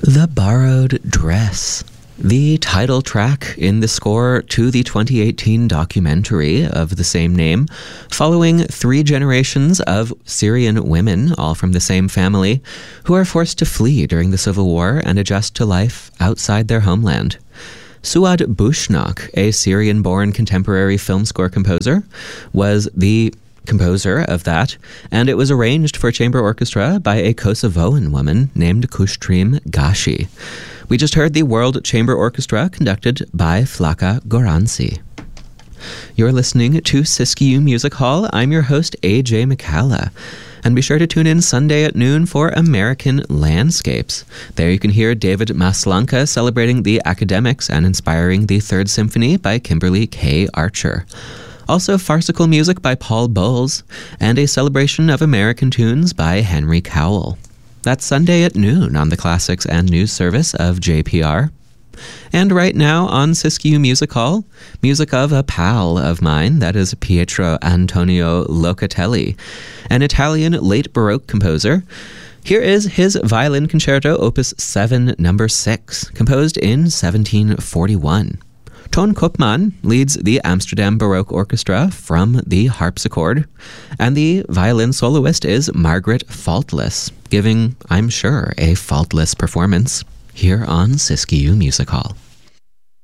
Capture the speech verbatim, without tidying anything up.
The Borrowed Dress, the title track in the score to the twenty eighteen documentary of the same name, following three generations of Syrian women, all from the same family, who are forced to flee during the civil war and adjust to life outside their homeland. Suad Bushnak, a Syrian-born contemporary film score composer, was the composer of that, and it was arranged for chamber orchestra by a Kosovoan woman named Kushtrim Gashi. We just heard the World Chamber Orchestra conducted by Flaka Goranci. You're listening to Siskiyou Music Hall. I'm your host, A J McCalla. And be sure to tune in Sunday at noon for American Landscapes. There you can hear David Maslanka celebrating the academics and inspiring the Third Symphony by Kimberly K. Archer. Also farcical music by Paul Bowles, and a celebration of American tunes by Henry Cowell. That's Sunday at noon on the Classics and News service of J P R. And right now on Siskiyou Music Hall, music of a pal of mine, that is Pietro Antonio Locatelli, an Italian late Baroque composer. Here is his Violin Concerto Opus seven, number six, composed in seventeen forty-one. Toon Koopman leads the Amsterdam Baroque Orchestra from the harpsichord, and the violin soloist is Margaret Faultless, giving, I'm sure, a faultless performance here on Siskiyou Music Hall.